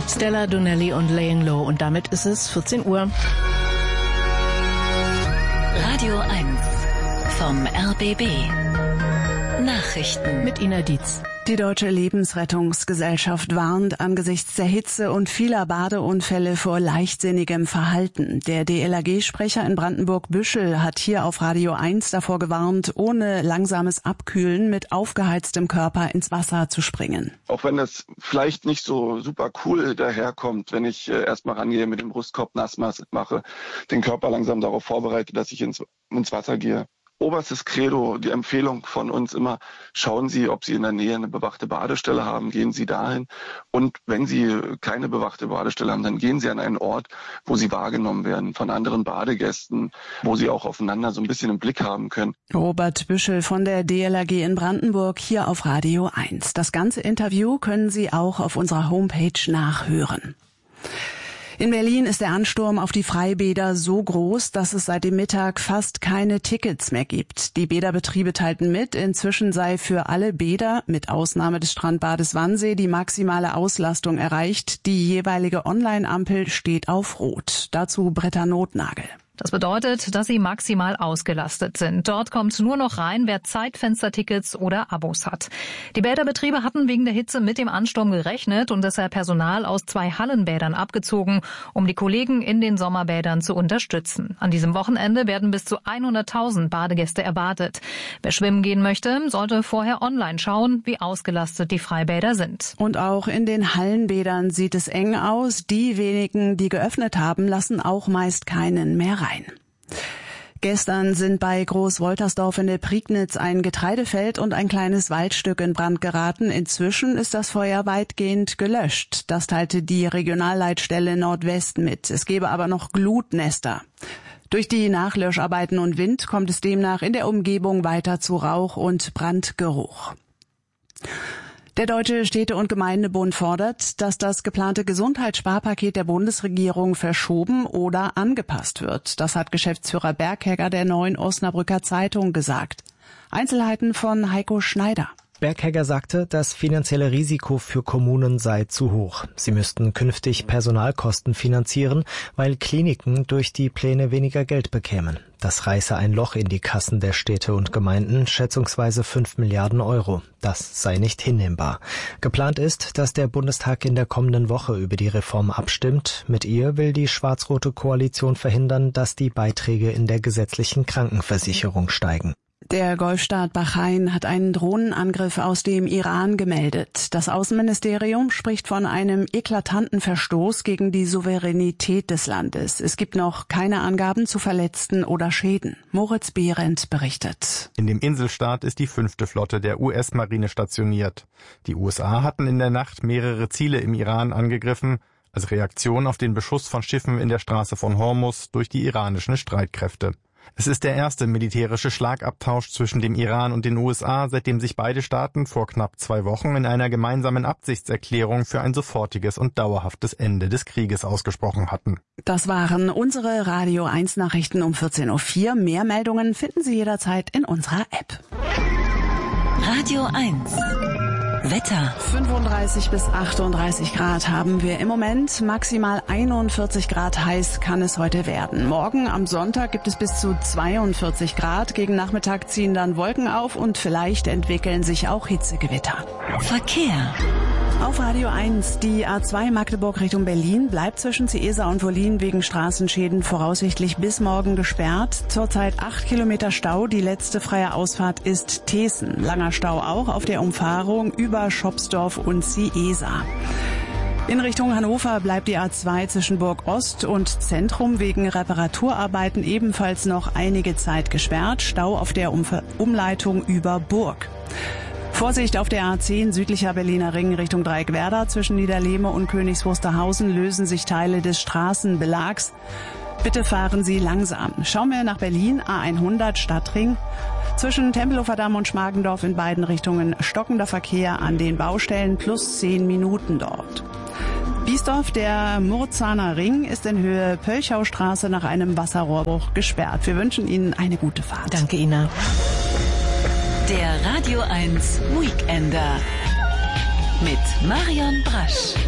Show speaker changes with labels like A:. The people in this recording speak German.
A: Stella Donnelly und Laying Low. Und damit ist es 14 Uhr.
B: Radio 1 vom RBB. Nachrichten
A: mit Ina Dietz.
C: Die Deutsche Lebensrettungsgesellschaft warnt angesichts der Hitze und vieler Badeunfälle vor leichtsinnigem Verhalten. Der DLRG-Sprecher in Brandenburg-Büschel hat hier auf Radio 1 davor gewarnt, ohne langsames Abkühlen mit aufgeheiztem Körper ins Wasser zu springen.
D: Auch wenn das vielleicht nicht so super cool daherkommt, wenn ich erstmal rangehe, mit dem Brustkorb nass mache, den Körper langsam darauf vorbereite, dass ich ins Wasser gehe. Oberstes Credo, die Empfehlung von uns immer, schauen Sie, ob Sie in der Nähe eine bewachte Badestelle haben, gehen Sie dahin. Und wenn Sie keine bewachte Badestelle haben, dann gehen Sie an einen Ort, wo Sie wahrgenommen werden von anderen Badegästen, wo Sie auch aufeinander so ein bisschen im Blick haben können.
C: Robert Büschel von der DLRG in Brandenburg hier auf Radio 1. Das ganze Interview können Sie auch auf unserer Homepage nachhören. In Berlin ist der Ansturm auf die Freibäder so groß, dass es seit dem Mittag fast keine Tickets mehr gibt. Die Bäderbetriebe teilten mit, inzwischen sei für alle Bäder, mit Ausnahme des Strandbades Wannsee, die maximale Auslastung erreicht. Die jeweilige Online-Ampel steht auf Rot. Dazu Britta Notnagel.
E: Das bedeutet, dass sie maximal ausgelastet sind. Dort kommt nur noch rein, wer Zeitfenstertickets oder Abos hat. Die Bäderbetriebe hatten wegen der Hitze mit dem Ansturm gerechnet und deshalb Personal aus 2 Hallenbädern abgezogen, um die Kollegen in den Sommerbädern zu unterstützen. An diesem Wochenende werden bis zu 100.000 Badegäste erwartet. Wer schwimmen gehen möchte, sollte vorher online schauen, wie ausgelastet die Freibäder sind.
C: Und auch in den Hallenbädern sieht es eng aus. Die wenigen, die geöffnet haben, lassen auch meist keinen mehr rein. Gestern sind bei Groß-Woltersdorf in der Prignitz ein Getreidefeld und ein kleines Waldstück in Brand geraten. Inzwischen ist das Feuer weitgehend gelöscht. Das teilte die Regionalleitstelle Nordwest mit. Es gebe aber noch Glutnester. Durch die Nachlöscharbeiten und Wind kommt es demnach in der Umgebung weiter zu Rauch und Brandgeruch. Der Deutsche Städte- und Gemeindebund fordert, dass das geplante Gesundheitssparpaket der Bundesregierung verschoben oder angepasst wird. Das hat Geschäftsführer Berghegger der Neuen Osnabrücker Zeitung gesagt. Einzelheiten von Heiko Schneider.
F: Berghegger sagte, das finanzielle Risiko für Kommunen sei zu hoch. Sie müssten künftig Personalkosten finanzieren, weil Kliniken durch die Pläne weniger Geld bekämen. Das reiße ein Loch in die Kassen der Städte und Gemeinden, schätzungsweise 5 Milliarden Euro. Das sei nicht hinnehmbar. Geplant ist, dass der Bundestag in der kommenden Woche über die Reform abstimmt. Mit ihr will die schwarz-rote Koalition verhindern, dass die Beiträge in der gesetzlichen Krankenversicherung steigen.
C: Der Golfstaat Bahrain hat einen Drohnenangriff aus dem Iran gemeldet. Das Außenministerium spricht von einem eklatanten Verstoß gegen die Souveränität des Landes. Es gibt noch keine Angaben zu Verletzten oder Schäden. Moritz Behrendt berichtet.
G: In dem Inselstaat ist die 5. Flotte der US-Marine stationiert. Die USA hatten in der Nacht mehrere Ziele im Iran angegriffen, als Reaktion auf den Beschuss von Schiffen in der Straße von Hormuz durch die iranischen Streitkräfte. Es ist der erste militärische Schlagabtausch zwischen dem Iran und den USA, seitdem sich beide Staaten vor knapp 2 Wochen in einer gemeinsamen Absichtserklärung für ein sofortiges und dauerhaftes Ende des Krieges ausgesprochen hatten.
C: Das waren unsere Radio 1 Nachrichten um 14.04 Uhr. Mehr Meldungen finden Sie jederzeit in unserer App.
B: Radio 1 Wetter.
C: 35 bis 38 Grad haben wir im Moment. Maximal 41 Grad heiß kann es heute werden. Morgen am Sonntag gibt es bis zu 42 Grad. Gegen Nachmittag ziehen dann Wolken auf und vielleicht entwickeln sich auch Hitzegewitter.
B: Verkehr.
C: Auf Radio 1, die A2 Magdeburg Richtung Berlin bleibt zwischen Ciesa und Wollin wegen Straßenschäden voraussichtlich bis morgen gesperrt. Zurzeit 8 Kilometer Stau. Die letzte freie Ausfahrt ist Teeßen. Langer Stau auch auf der Umfahrung über Schopsdorf und Ciesa. In Richtung Hannover bleibt die A2 zwischen Burg Ost und Zentrum wegen Reparaturarbeiten ebenfalls noch einige Zeit gesperrt. Stau auf der Umleitung über Burg. Vorsicht auf der A10 südlicher Berliner Ring Richtung Dreieckwerder. Zwischen Niederlehme und Königs Wusterhausen lösen sich Teile des Straßenbelags. Bitte fahren Sie langsam. Schauen wir nach Berlin, A100 Stadtring. Zwischen Tempelhofer Damm und Schmargendorf in beiden Richtungen stockender Verkehr an den Baustellen plus 10 Minuten dort. Biesdorf, der Murzahner Ring, ist in Höhe Pölchaustraße nach einem Wasserrohrbruch gesperrt. Wir wünschen Ihnen eine gute Fahrt.
A: Danke, Ina.
B: Der Radio 1 Weekender mit Marion Brasch.